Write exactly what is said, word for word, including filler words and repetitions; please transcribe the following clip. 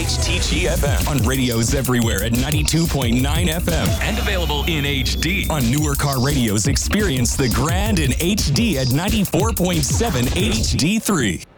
H T G F M on radios everywhere at ninety-two point nine F M and available in H D on newer car radios. Experience the grand in H D at ninety-four point seven H D three.